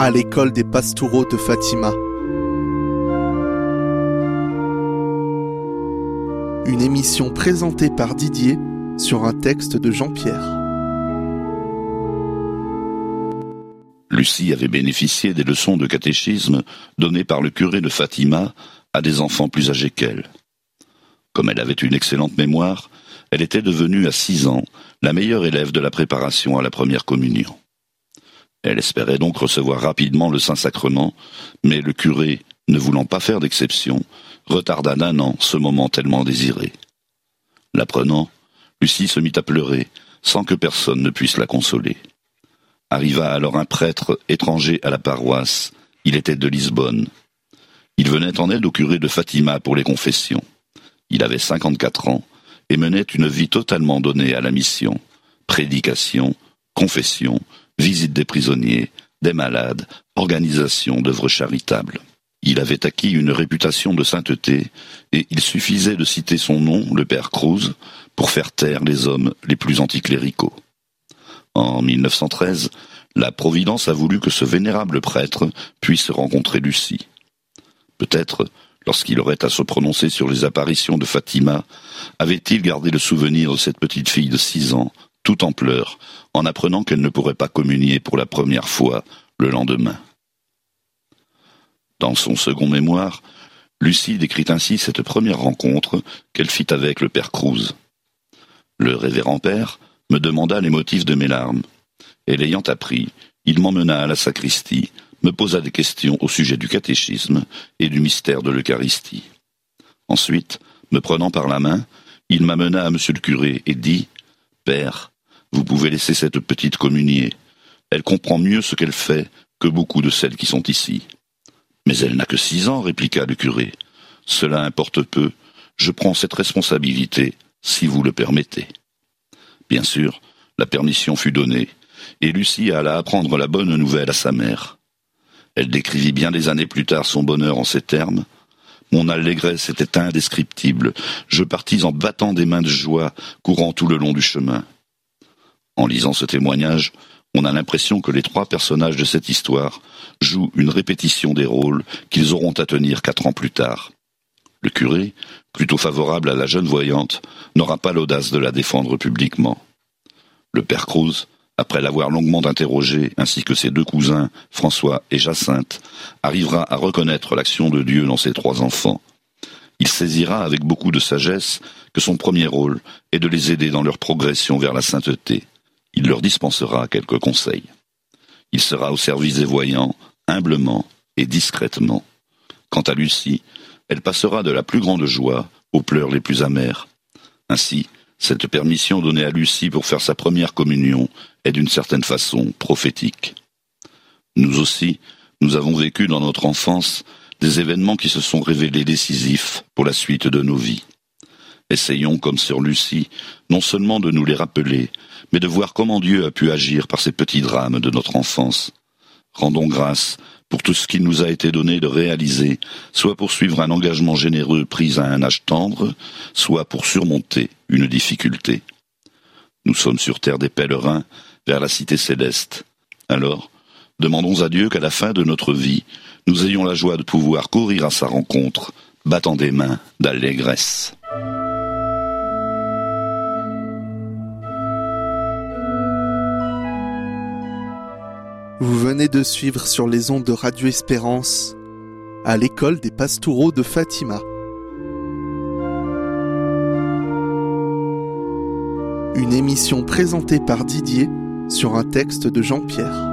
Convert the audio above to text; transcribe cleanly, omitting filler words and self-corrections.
à l'école des Pastoureaux de Fatima. Une émission présentée par Didier sur un texte de Jean-Pierre. Lucie avait bénéficié des leçons de catéchisme données par le curé de Fatima à des enfants plus âgés qu'elle. Comme elle avait une excellente mémoire, elle était devenue à 6 ans la meilleure élève de la préparation à la première communion. Elle espérait donc recevoir rapidement le Saint-Sacrement, mais le curé, ne voulant pas faire d'exception, retarda d'1 an ce moment tellement désiré. L'apprenant, Lucie se mit à pleurer, sans que personne ne puisse la consoler. Arriva alors un prêtre étranger à la paroisse. Il était de Lisbonne. Il venait en aide au curé de Fatima pour les confessions. Il avait 54 ans et menait une vie totalement donnée à la mission. Prédication, confession, visite des prisonniers, des malades, organisation d'œuvres charitables. Il avait acquis une réputation de sainteté et il suffisait de citer son nom, le père Cruz, pour faire taire les hommes les plus anticléricaux. En 1913, la Providence a voulu que ce vénérable prêtre puisse rencontrer Lucie. Peut-être, lorsqu'il aurait à se prononcer sur les apparitions de Fatima, avait-il gardé le souvenir de cette petite fille de 6 ans, tout en pleurs, en apprenant qu'elle ne pourrait pas communier pour la première fois le lendemain. Dans son second mémoire, Lucie décrit ainsi cette première rencontre qu'elle fit avec le père Cruz. Le révérend père me demanda les motifs de mes larmes, et l'ayant appris, il m'emmena à la sacristie, me posa des questions au sujet du catéchisme et du mystère de l'Eucharistie. Ensuite, me prenant par la main, il m'amena à monsieur le curé et dit « Père, vous pouvez laisser cette petite communier. Elle comprend mieux ce qu'elle fait que beaucoup de celles qui sont ici. » « Mais elle n'a que 6 ans, répliqua le curé. « Cela importe peu. Je prends cette responsabilité, si vous le permettez. » Bien sûr, la permission fut donnée, et Lucie alla apprendre la bonne nouvelle à sa mère. Elle décrivit bien des années plus tard son bonheur en ces termes. « Mon allégresse était indescriptible. Je partis en battant des mains de joie, courant tout le long du chemin. » En lisant ce témoignage, on a l'impression que les 3 personnages de cette histoire jouent une répétition des rôles qu'ils auront à tenir 4 ans plus tard. Le curé, plutôt favorable à la jeune voyante, n'aura pas l'audace de la défendre publiquement. Le père Cruz, après l'avoir longuement interrogé, ainsi que ses 2 cousins, François et Jacinthe, arrivera à reconnaître l'action de Dieu dans ses 3 enfants. Il saisira avec beaucoup de sagesse que son premier rôle est de les aider dans leur progression vers la sainteté. Il leur dispensera quelques conseils. Il sera au service des voyants, humblement et discrètement. Quant à Lucie, elle passera de la plus grande joie aux pleurs les plus amers. Ainsi, cette permission donnée à Lucie pour faire sa première communion est d'une certaine façon prophétique. Nous aussi, nous avons vécu dans notre enfance des événements qui se sont révélés décisifs pour la suite de nos vies. Essayons, comme sur Lucie, non seulement de nous les rappeler, mais de voir comment Dieu a pu agir par ces petits drames de notre enfance. Rendons grâce pour tout ce qu'il nous a été donné de réaliser, soit pour suivre un engagement généreux pris à un âge tendre, soit pour surmonter une difficulté. Nous sommes sur terre des pèlerins vers la cité céleste. Alors, demandons à Dieu qu'à la fin de notre vie, nous ayons la joie de pouvoir courir à sa rencontre, battant des mains d'allégresse. Vous venez de suivre sur les ondes de Radio Espérance à l'école des Pastoureaux de Fatima. Une émission présentée par Didier sur un texte de Jean-Pierre.